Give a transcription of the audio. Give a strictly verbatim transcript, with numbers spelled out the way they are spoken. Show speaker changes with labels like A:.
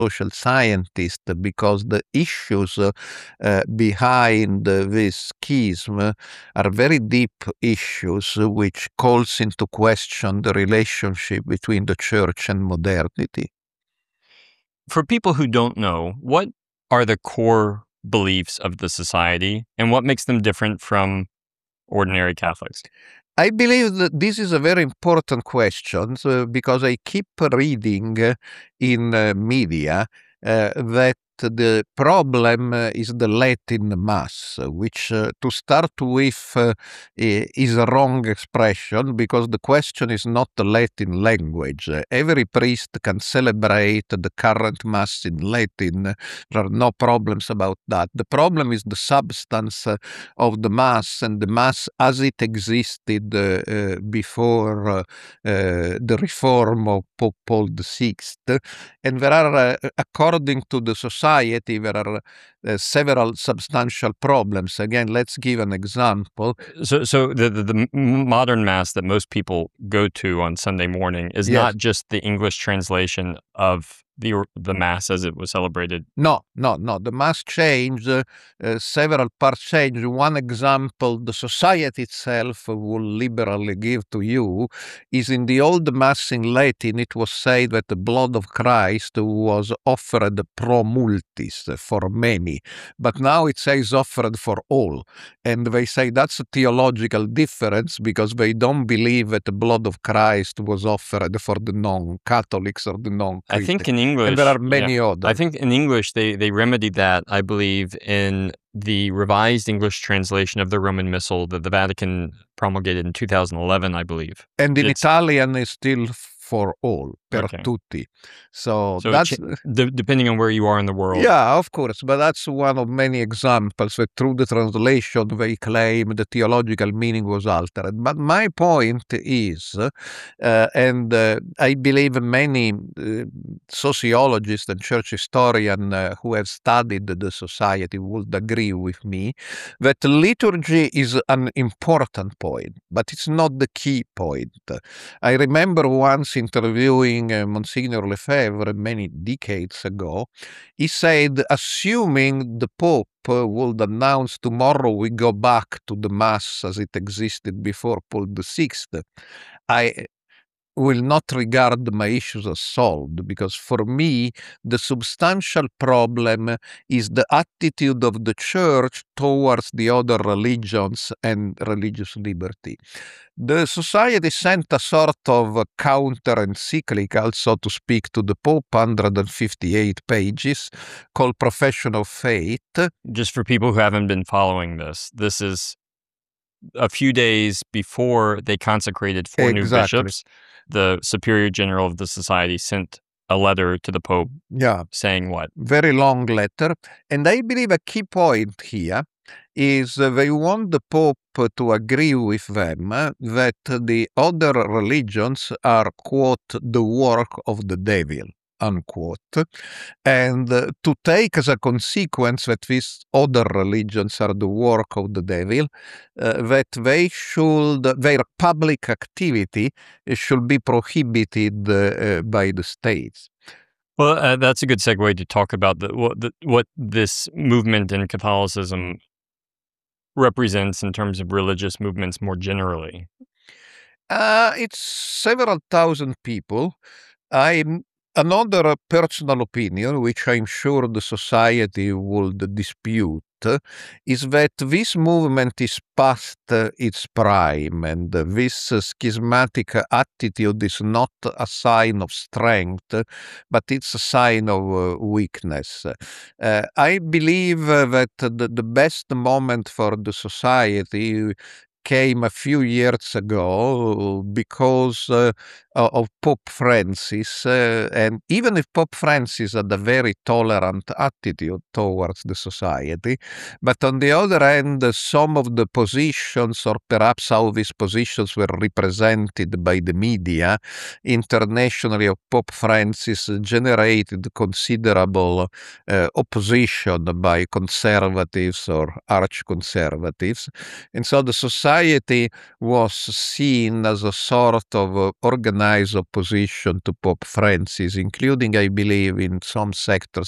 A: social scientist because the issues uh, uh, behind uh, this schism uh, are very deep issues uh, which calls into question the relationship between the church and modernity.
B: For people who don't know, what are the core beliefs of the society and what makes them different from ordinary Catholics?
A: I believe that this is a very important question uh, because I keep reading uh, in uh, media uh, that the problem uh, is the Latin Mass, which uh, to start with uh, i- is a wrong expression because the question is not the Latin language. Uh, Every priest can celebrate the current Mass in Latin. There are no problems about that. The problem is the substance uh, of the Mass and the Mass as it existed uh, uh, before uh, uh, the reform of Pope Paul the Sixth. And there are, uh, according to the society, there are uh, several substantial problems. Again, let's give an example.
B: So, so the, the the m- modern mass that most people go to on Sunday morning is
A: Yes.
B: not just the English translation of the or- the mass as it was celebrated.
A: No, no, no. The mass changed, uh, uh, several parts changed. One example the society itself will liberally give to you is in the old mass in Latin, it was said that the blood of Christ was offered pro multis, uh, for many. But now it says offered for all. And they say that's a theological difference because they don't believe that the blood of Christ was offered for the non-Catholics or the non-Christians.
B: I think in English,
A: And there are
B: yeah,
A: many others.
B: I think in English they they remedied that, I believe, in the revised English translation of the Roman Missal that the Vatican promulgated in two thousand eleven, I believe.
A: And in
B: It's-
A: Italian is still for all, per
B: Okay.
A: tutti. So,
B: So it
A: that's
B: cha- de- depending on where you are in the world.
A: yeah, of course, but that's one of many examples that through the translation they claim the theological meaning was altered. But my point is, uh, and uh, I believe many uh, sociologists and church historians uh, who have studied the society would agree with me, that liturgy is an important point, but it's not the key point. I remember once interviewing uh, Monsignor Lefebvre many decades ago. He said, assuming the Pope uh, would announce tomorrow we go back to the Mass as it existed before Paul the Sixth, I will not regard my issues as solved because for me, the substantial problem is the attitude of the church towards the other religions and religious liberty. The society sent a sort of counter encyclical, so to speak, to the Pope, one hundred fifty-eight pages, called Profession of Faith.
B: Just for people who haven't been following this, this is a few days before they consecrated four new
A: Exactly.
B: bishops. The Superior General of the Society sent a letter to the Pope
A: Yeah,
B: saying what?
A: very long letter. And I believe a key point here is uh, they want the Pope to agree with them uh, that the other religions are, quote, the work of the devil, unquote, and uh, to take as a consequence that these other religions are the work of the devil, uh, that they should, their public activity should be prohibited uh, uh, by the states.
B: Well, uh, that's a good segue to talk about the, what, the, what this movement in Catholicism represents in terms of religious movements more generally.
A: Uh, it's several thousand people. I'm another personal opinion, which I'm sure the society would dispute, is that this movement is past uh, its prime, and uh, this uh, schismatic attitude is not a sign of strength, but it's a sign of uh, weakness. Uh, I believe uh, that the, the best moment for the society came a few years ago because uh, of Pope Francis, uh, and even if Pope Francis had a very tolerant attitude towards the society, but on the other hand, some of the positions, or perhaps how these positions were represented by the media internationally of Pope Francis, generated considerable uh, opposition by conservatives or arch-conservatives. And so the society was seen as a sort of uh, organization organized opposition to Pope Francis, including, I believe, in some sectors